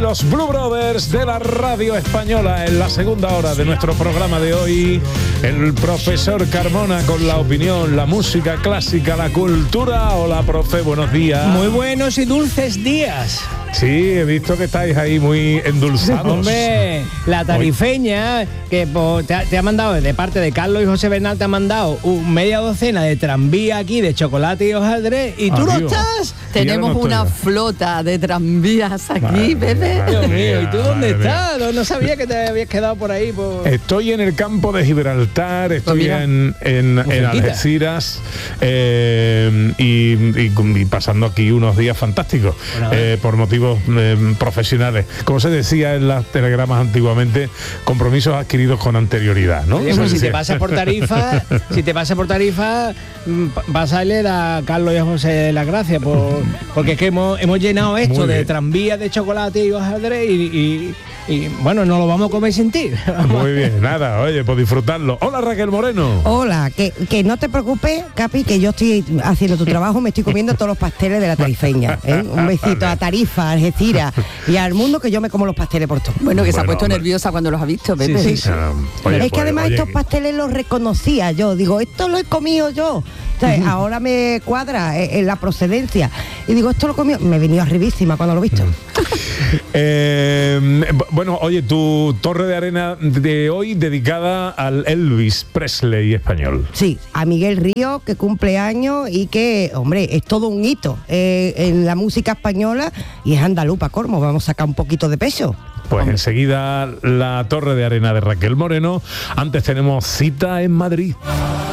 los Blue Brothers de la radio española. En la segunda hora de nuestro programa de hoy, el profesor Carmona con la opinión, la música clásica, la cultura. Hola, profe, buenos días. Muy buenos y dulces días. Sí, he visto que estáis ahí muy endulzados. Hombre, la tarifeña que te ha mandado de parte de Carlos y José Bernal, te ha mandado media docena de tranvía aquí de chocolate y hojaldre y tú no estás. Tenemos una flota de tranvías aquí, Pepe. Dios mío, ¿y tú dónde estás? No sabía que te habías quedado por ahí. Estoy en el campo de Gibraltar, estoy en Algeciras y pasando aquí unos días fantásticos por motivos profesionales. Como se decía en los telegramas antiguamente, compromisos adquiridos con anterioridad, ¿no? Oye, pues si te pasas por Tarifa, pásale a Carlos y a José las gracias porque es que hemos llenado esto de tranvías de chocolate y hojaldre y bueno, no lo vamos a comer sin ti. Muy bien, nada, oye, por disfrutarlo. Hola, Raquel Moreno. Hola, que no te preocupes, Capi, que yo estoy haciendo tu trabajo, me estoy comiendo todos los pasteles de la tarifeña, ¿eh? Un besito a Tarifa, a Algeciras y al mundo, que yo me como los pasteles por todo. Bueno, que se ha puesto nerviosa cuando los ha visto, Pepe. Sí. Es que además estos pasteles los reconocía yo, digo, esto lo he comido yo. ¿Sabes? Ahora me cuadra en la procedencia y digo, esto lo comió, me he venido arribísima cuando lo he visto. Bueno, oye, tu torre de arena de hoy dedicada al Elvis Presley español. Sí, a Miguel Ríos, que cumple años y que, hombre, es todo un hito en la música española y es andaluz pa' colmo, vamos a sacar un poquito de peso. Pues enseguida la torre de arena de Raquel Moreno. Antes tenemos cita en Madrid.